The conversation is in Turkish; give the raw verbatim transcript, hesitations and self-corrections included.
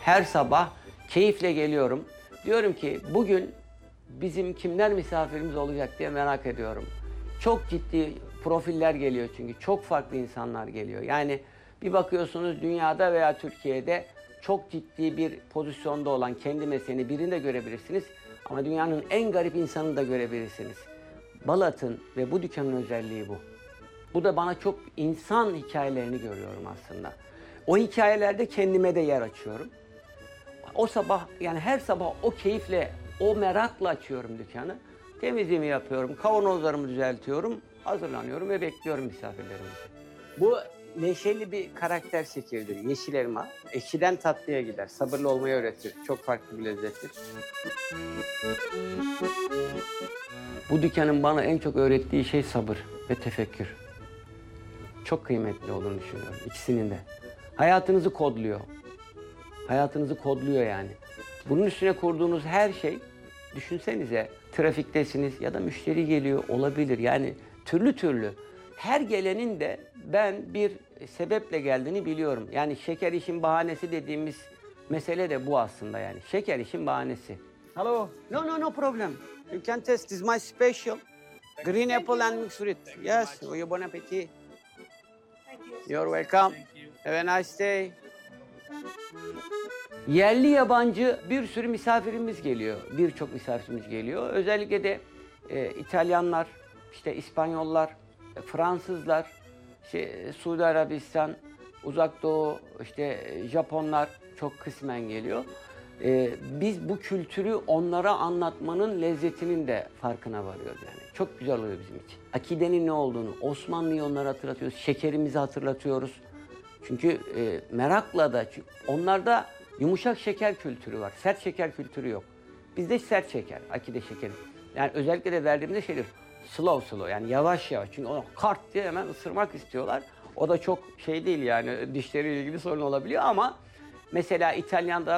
Her sabah keyifle geliyorum. Diyorum ki bugün bizim kimler misafirimiz olacak diye merak ediyorum. Çok ciddi profiller geliyor çünkü çok farklı insanlar geliyor. Yani bir bakıyorsunuz dünyada veya Türkiye'de çok ciddi bir pozisyonda olan kendi mesleğini birini de görebilirsiniz. Ama dünyanın en garip insanını da görebilirsiniz. Balat'ın ve bu dükkanın özelliği bu. Bu da bana çok insan hikayelerini görüyorum aslında. O hikayelerde kendime de yer açıyorum. O sabah yani her sabah o keyifle, o merakla açıyorum dükkanı. Temizliğimi yapıyorum, kavanozlarımı düzeltiyorum, hazırlanıyorum ve bekliyorum misafirlerimizi. Bu neşeli bir karakter şekeridir, yeşil elma. Ekşiden tatlıya gider, sabırlı olmayı öğretir. Çok farklı bir lezzettir. Bu dükkanın bana en çok öğrettiği şey sabır ve tefekkür. Çok kıymetli olduğunu düşünüyorum ikisinin de. Hayatınızı kodluyor. Hayatınızı kodluyor yani. Bunun üstüne kurduğunuz her şey, düşünsenize trafiktesiniz ya da müşteri geliyor olabilir. Yani türlü türlü. Her gelenin de ben bir sebeple geldiğini biliyorum. Yani şeker işin bahanesi dediğimiz mesele de bu aslında yani. Şeker işin bahanesi. Hello. No, no, no problem. You can test. This is my special. Green apple and mixed fruit. Yes, you bon appetit. You're welcome. Have a nice day. Yerli yabancı bir sürü misafirimiz geliyor. Birçok misafirimiz geliyor. Özellikle de e, İtalyanlar, işte İspanyollar, e, Fransızlar, işte, Suudi Arabistan, Uzak Doğu, işte e, Japonlar çok kısmen geliyor. E, biz bu kültürü onlara anlatmanın lezzetinin de farkına varıyoruz yani. Çok güzel oluyor bizim için. Akidenin ne olduğunu, Osmanlı'yı onlara hatırlatıyoruz, şekerimizi hatırlatıyoruz. Çünkü e, merakla da, çünkü onlarda yumuşak şeker kültürü var, sert şeker kültürü yok. Bizde sert şeker, akide şekeri. Yani özellikle de verdiğimde şeydir, slow slow yani yavaş yavaş. Çünkü onu kart diye hemen ısırmak istiyorlar. O da çok şey değil yani dişleriyle ilgili sorun olabiliyor ama mesela İtalyan'da